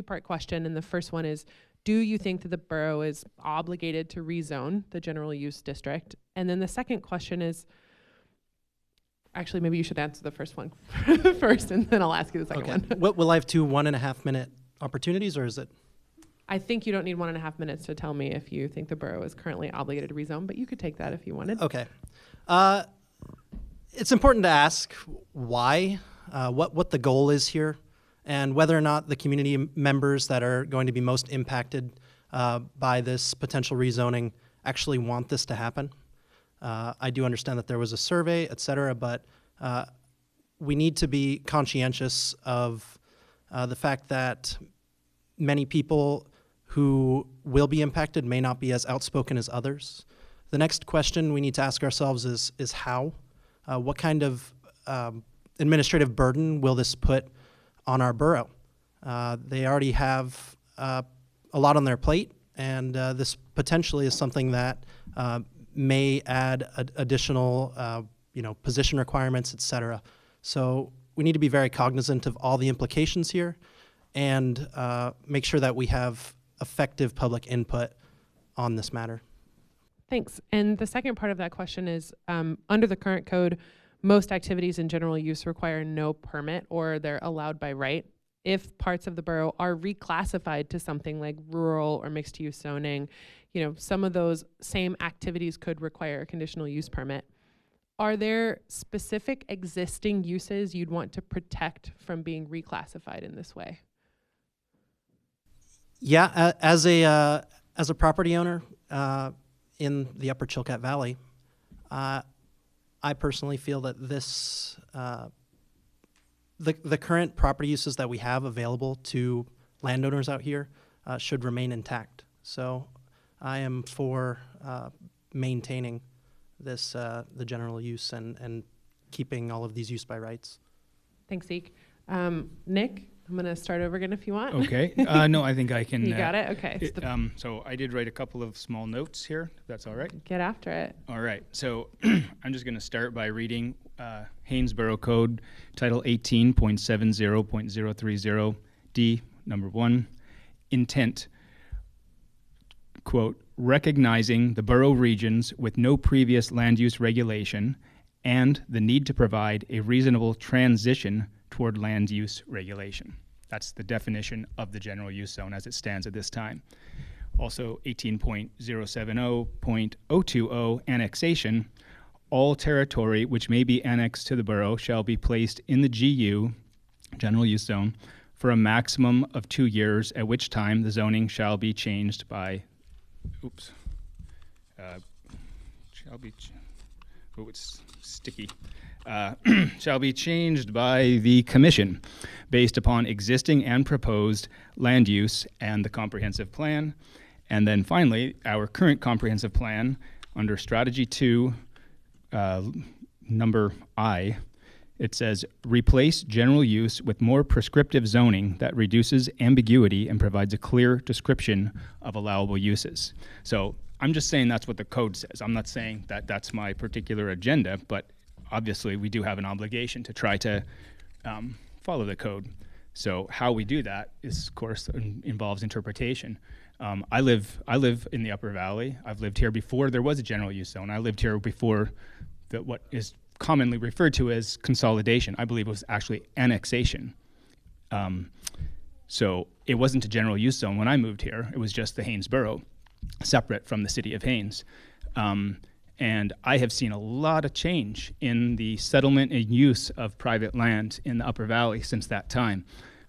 two-part question, and the first one is, do you think that the borough is obligated to rezone the general use district? And then the second question is, actually, maybe you should answer the first one first, and then I'll ask you the second one. Will I have two 1.5-minute opportunities, or is it? I think you don't need 1.5 minutes to tell me if you think the borough is currently obligated to rezone, but you could take that if you wanted. Okay. It's important to ask why, what the goal is here, and whether or not the community members that are going to be most impacted by this potential rezoning actually want this to happen. I do understand that there was a survey, et cetera, but we need to be conscientious of the fact that many people who will be impacted may not be as outspoken as others. The next question we need to ask ourselves is how? What kind of administrative burden will this put on our borough? They already have a lot on their plate, and this potentially is something that may add additional position requirements, et cetera. So we need to be very cognizant of all the implications here and make sure that we have effective public input on this matter. Thanks. And the second part of that question is, under the current code, most activities in general use require no permit, or they're allowed by right. If parts of the borough are reclassified to something like rural or mixed use zoning, some of those same activities could require a conditional use permit. Are there specific existing uses you'd want to protect from being reclassified in this way? Yeah, as a property owner in the Upper Chilkat Valley, I personally feel that this the current property uses that we have available to landowners out here should remain intact. So I am for maintaining this the general use and keeping all of these use by rights. Thanks, Zeke. Nick, I'm going to start over again if you want. Okay. No, I think I can. You got it? Okay. So I did write a couple of small notes here, if that's all right. Get after it. All right. So I'm just going to start by reading Haines Borough Code, Title 18.70.030, D, number 1, intent. Quote, recognizing the borough regions with no previous land use regulation and the need to provide a reasonable transition toward land use regulation. That's the definition of the general use zone as it stands at this time. Also 18.070.020 annexation. All territory which may be annexed to the borough shall be placed in the GU, general use zone, for a maximum of 2 years, at which time the zoning shall be changed by, it's sticky. Shall be changed by the commission based upon existing and proposed land use and the comprehensive plan. And then finally, our current comprehensive plan under strategy 2, number I, it says replace general use with more prescriptive zoning that reduces ambiguity and provides a clear description of allowable uses. So I'm just saying that's what the code says. I'm not saying that that's my particular agenda, but obviously we do have an obligation to try to follow the code. So how we do that is, of course, involves interpretation. I live in the Upper Valley. I've lived here before there was a general use zone. I lived here before what is commonly referred to as consolidation. I believe it was actually annexation. So it wasn't a general use zone when I moved here. It was just the Haines Borough, separate from the city of Haines. And I have seen a lot of change in the settlement and use of private land in the Upper Valley since that time.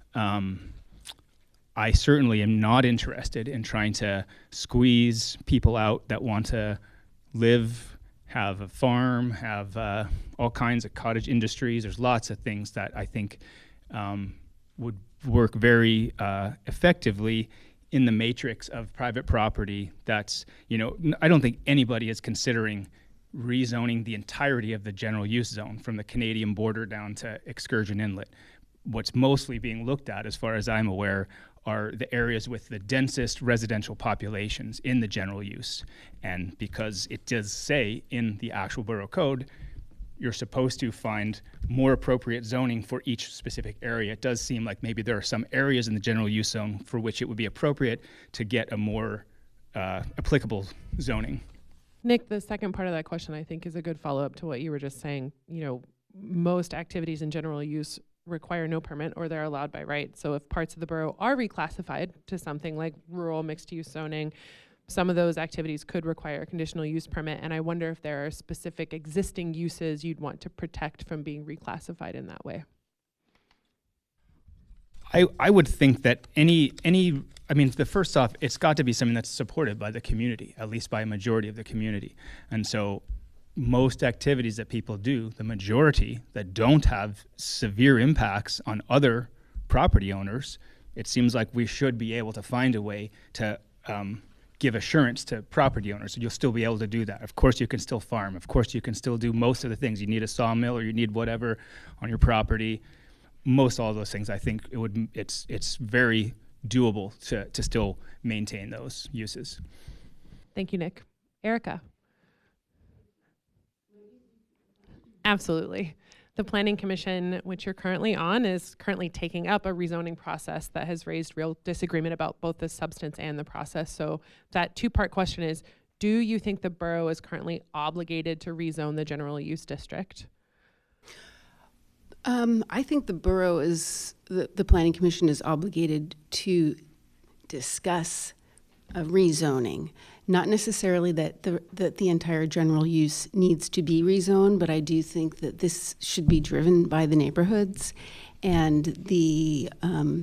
I certainly am not interested in trying to squeeze people out that want to live, have a farm, have all kinds of cottage industries. There's lots of things that I think would work very effectively in the matrix of private property. That's, I don't think anybody is considering rezoning the entirety of the general use zone from the Canadian border down to Excursion Inlet. What's mostly being looked at, as far as I'm aware, are the areas with the densest residential populations in the general use. And because it does say in the actual borough code, you're supposed to find more appropriate zoning for each specific area. It does seem like maybe there are some areas in the general use zone for which it would be appropriate to get a more applicable zoning. Nick, the second part of that question I think is a good follow-up to what you were just saying. You know, most activities in general use require no permit or they're allowed by right. So if parts of the borough are reclassified to something like rural mixed-use zoning, some of those activities could require a conditional use permit. And I wonder if there are specific existing uses you'd want to protect from being reclassified in that way. I would think that the first off, it's got to be something that's supported by the community, at least by a majority of the community. And so most activities that people do, the majority that don't have severe impacts on other property owners, it seems like we should be able to find a way to give assurance to property owners. You'll still be able to do that. Of course, you can still farm. Of course, you can still do most of the things. You need a sawmill or you need whatever on your property. Most all of those things, I think it's very doable to still maintain those uses. Thank you, Nick. Erica. Absolutely. The Planning Commission, which you're currently on, is currently taking up a rezoning process that has raised real disagreement about both the substance and the process. So that two-part question is, do you think the borough is currently obligated to rezone the general use district? I think the borough the Planning Commission is obligated to discuss a rezoning. Not necessarily that the entire general use needs to be rezoned, but I do think that this should be driven by the neighborhoods and the,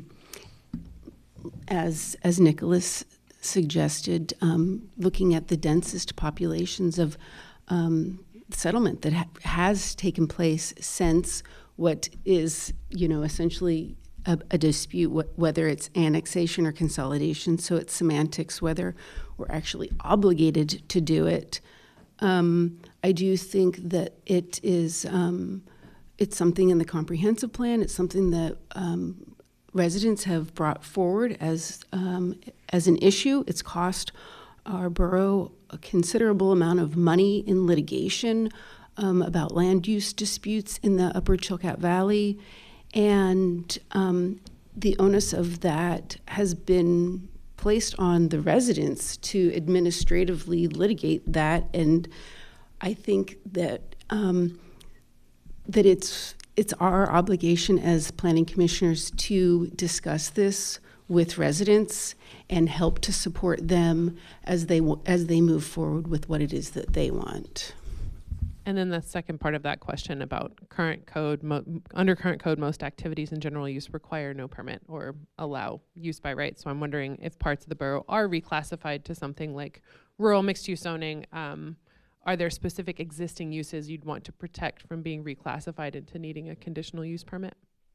as Nicholas suggested, looking at the densest populations of settlement that has taken place since what is, essentially a dispute, whether it's annexation or consolidation. So it's semantics, whether we're actually obligated to do it. I do think that it is, it's something in the comprehensive plan. It's something that residents have brought forward as an issue. It's cost our borough a considerable amount of money in litigation about land use disputes in the Upper Chilkat Valley. And the onus of that has been placed on the residents to administratively litigate that. And I think that that it's our obligation as planning commissioners to discuss this with residents and help to support them as they move forward with what it is that they want. And then the second part of that question about current code, under current code, most activities in general use require no permit or allow use by right. So I'm wondering if parts of the borough are reclassified to something like rural mixed use zoning, are there specific existing uses you'd want to protect from being reclassified into needing a conditional use permit?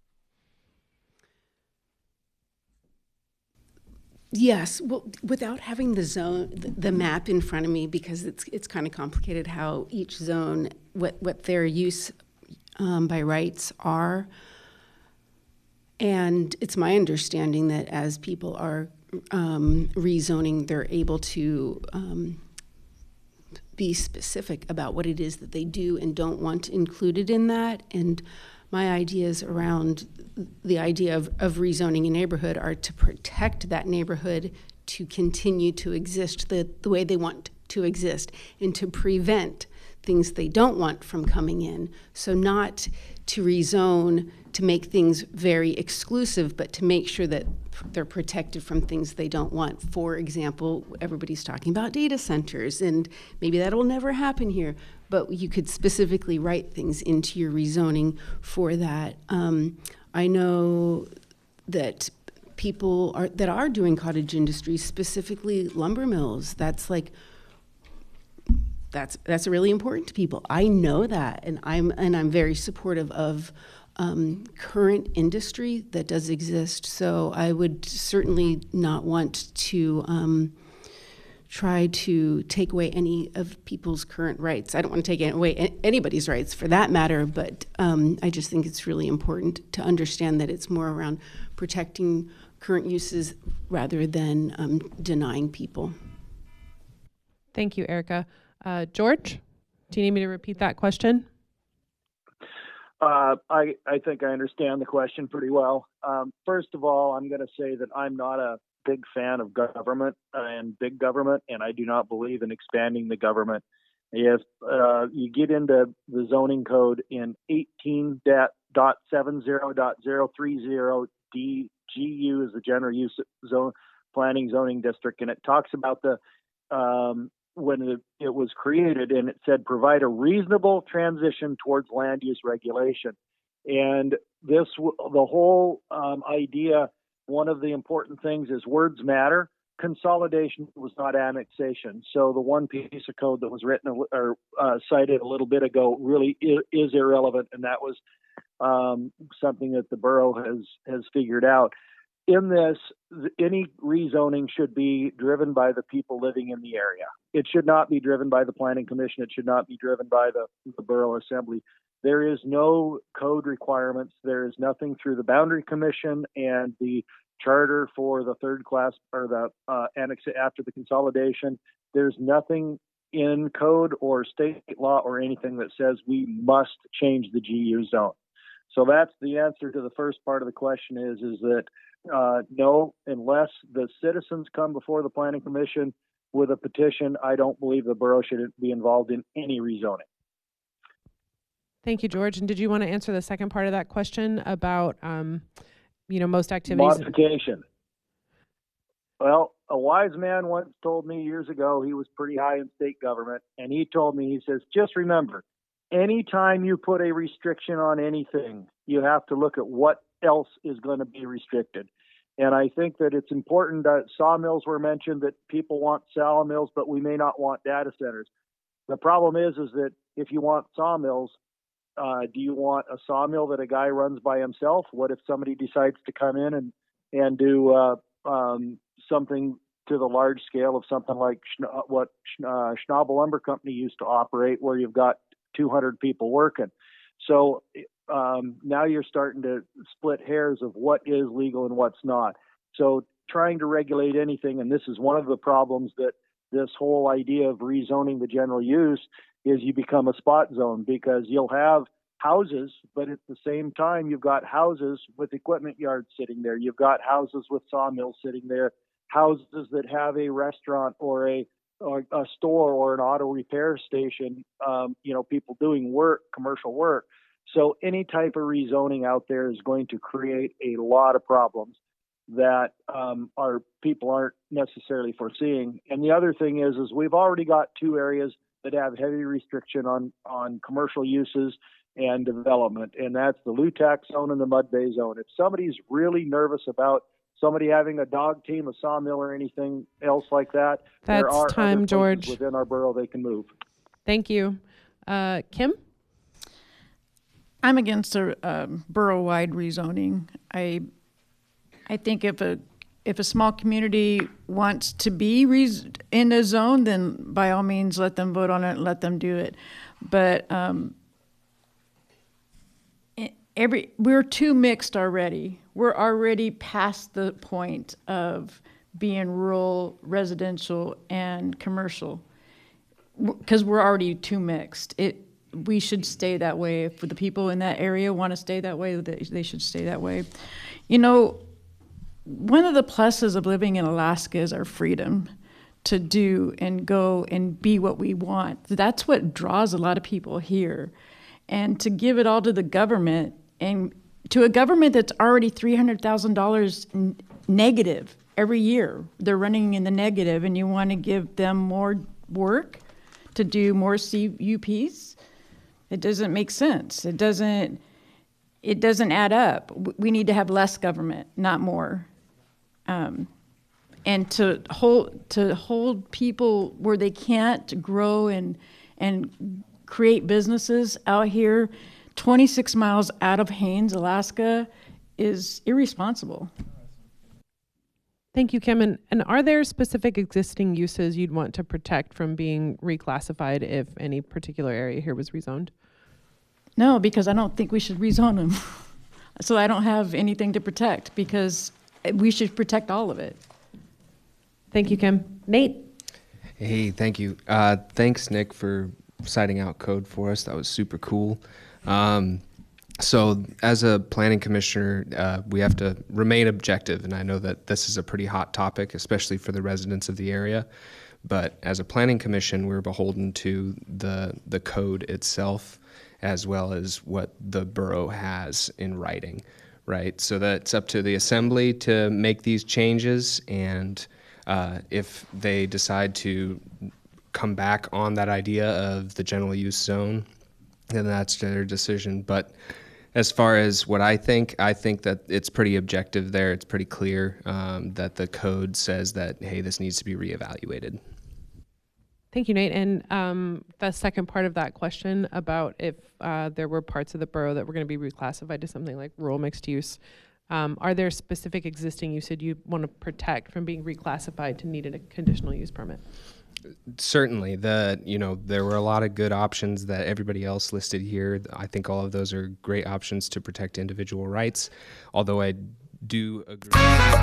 Yes, well, without having the map in front of me, because it's kind of complicated how each zone, what their use by rights are. And it's my understanding that as people are rezoning, they're able to be specific about what it is that they do and don't want included in that. And my ideas around the idea of rezoning a neighborhood are to protect that neighborhood to continue to exist the way they want to exist and to prevent things they don't want from coming in. So not to rezone to make things very exclusive, but to make sure that they're protected from things they don't want. For example, everybody's talking about data centers, and maybe that'll never happen here, but you could specifically write things into your rezoning for that. I know that people that are doing cottage industry, specifically lumber mills, that's really important to people. I know that, and I'm very supportive of current industry that does exist. So I would certainly not want to try to take away any of people's current rights. I don't want to take away anybody's rights for that matter, but I just think it's really important to understand that it's more around protecting current uses rather than denying people. Thank you, Erica. George, do you need me to repeat that question? I think I understand the question pretty well. First of all, I'm going to say that I'm not a big fan of government and big government, and I do not believe in expanding the government. If you get into the zoning code in 18.70.030, DGU is the general use zone planning zoning district, and it talks about the when it was created, and it said provide a reasonable transition towards land use regulation. And this, the whole idea, one of the important things is words matter. Consolidation was not annexation. So the one piece of code that was written or cited a little bit ago really is irrelevant, and that was something that the borough has figured out. In this, any rezoning should be driven by the people living in the area. It should not be driven by the Planning Commission. It should not be driven by the Borough Assembly. There is no code requirements. There is nothing through the Boundary Commission and the charter for the third class or the annex after the consolidation. There's nothing in code or state law or anything that says we must change the GU zone. So that's the answer to the first part of the question is that no, unless the citizens come before the Planning Commission with a petition, I don't believe the borough should be involved in any rezoning. Thank you, George. And did you want to answer the second part of that question about, most activities? Modification. Well, a wise man once told me years ago, he was pretty high in state government, and he told me, he says, just remember, anytime you put a restriction on anything, you have to look at what else is going to be restricted. And I think that it's important that sawmills were mentioned, that people want sawmills, but we may not want data centers. The problem is that if you want sawmills, do you want a sawmill that a guy runs by himself? What if somebody decides to come in and do something to the large scale of something like what Schnabel Lumber Company used to operate, where you've got 200 people working? So now you're starting to split hairs of what is legal and what's not. So trying to regulate anything, and this is one of the problems that this whole idea of rezoning the general use is, you become a spot zone, because you'll have houses, but at the same time, you've got houses with equipment yards sitting there. You've got houses with sawmills sitting there, houses that have a restaurant or a store or an auto repair station, people doing work, commercial work. So any type of rezoning out there is going to create a lot of problems that our people aren't necessarily foreseeing. And the other thing is we've already got two areas that have heavy restriction on commercial uses and development, and that's the LUTAC zone and the Mud Bay zone. If somebody's really nervous about somebody having a dog team, a sawmill, or anything else like that, there are time, other George. places within our borough they can move. Thank you. Kim? I'm against a borough-wide rezoning. I think if a small community wants to be in a zone, then by all means let them vote on it and let them do it. But we're too mixed already. We're already past the point of being rural, residential, and commercial, because we're already too mixed. We should stay that way. If the people in that area want to stay that way, they should stay that way. One of the pluses of living in Alaska is our freedom to do and go and be what we want. That's what draws a lot of people here. And to give it all to the government, and to a government that's already $300,000 negative every year, they're running in the negative, and you want to give them more work to do more CUPs? It doesn't make sense. It doesn't add up. We need to have less government, not more. And to hold people where they can't grow and create businesses out here 26 miles out of Haines, Alaska, is irresponsible. Thank you, Kim. And are there specific existing uses you'd want to protect from being reclassified if any particular area here was rezoned? No, because I don't think we should rezone them. So I don't have anything to protect, because we should protect all of it. Thank you, Kim. Nate? Hey, thank you. Thanks, Nick, for citing out code for us. That was super cool. So as a planning commissioner, we have to remain objective, and I know that this is a pretty hot topic, especially for the residents of the area. But as a planning commission, we're beholden to the code itself, as well as what the borough has in writing, right? So that's up to the assembly to make these changes, and if they decide to come back on that idea of the general use zone, then that's their decision. But as far as what I think that it's pretty objective there. It's pretty clear that the code says that, hey, this needs to be reevaluated. Thank you, Nate. And the second part of that question about if there were parts of the borough that were going to be reclassified to something like rural mixed use, are there specific existing use that you want to protect from being reclassified to needed a conditional use permit? Certainly, there were a lot of good options that everybody else listed here. I think all of those are great options to protect individual rights, although I do agree.